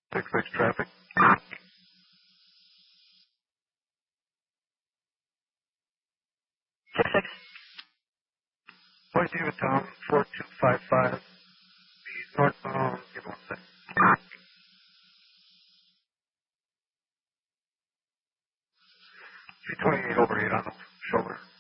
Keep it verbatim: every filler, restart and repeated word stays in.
six six traffic. six six. Flight David Tom, four two five five. The northbound, give me one second. three twenty-eight over eight on the shoulder.